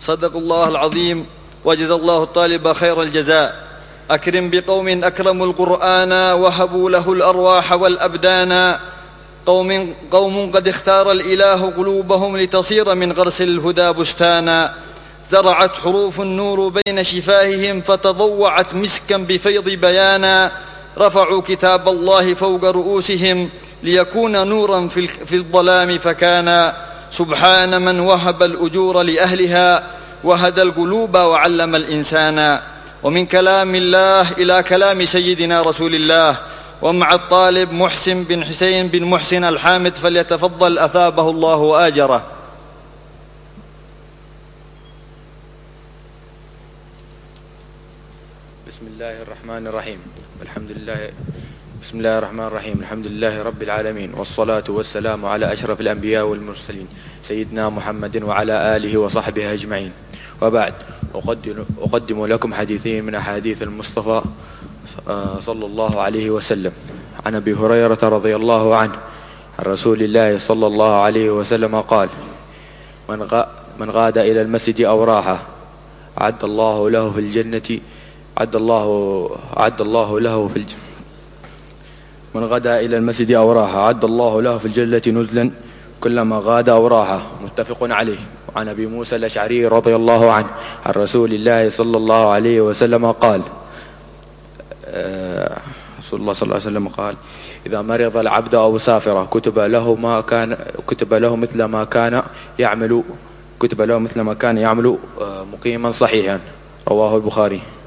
صدق الله العظيم وجزى الله الطالب خير الجزاء. أكرم بقوم أكرموا القرآن وهبوا له الأرواح والأبدان، قوم قد اختار الإله قلوبهم لتصير من غرس الهدى بستانا، زرعت حروف النور بين شفاههم فتضوعت مسكا بفيض بيانا، رفعوا كتاب الله فوق رؤوسهم ليكون نورا في الظلام فكان، سبحان من وهب الأجور لأهلها وهدى القلوب وعلم الإنسان. ومن كلام الله إلى كلام سيدنا رسول الله، ومع الطالب محسن بن حسين بن محسن الحامد فليتفضل أثابه الله وآجره. بسم الله الرحمن الرحيم. بسم الله الرحمن الرحيم. الحمد لله رب العالمين، والصلاة والسلام على أشرف الأنبياء والمرسلين سيدنا محمد وعلى آله وصحبه أجمعين. وبعد، أقدم لكم حديثين من أحاديث المصطفى صلى الله عليه وسلم. عن أبي هريرة رضي الله عنه عن رسول الله صلى الله عليه وسلم قال: من غاد إلى المسجد أو راح أعد الله له في الجنة من غدا إلى المسجد أو راح أعد الله له في الجنة نزلا كلما غاد أو راح. متفق عليه. وعن أبي موسى الأشعري رضي الله عنه عن رسول الله صلى الله عليه وسلم قال: رسول الله صلى الله عليه وسلم قال: إذا مرض العبد أو سافر كتب له مثل ما كان يعمل مقيما صحيحا. رواه البخاري.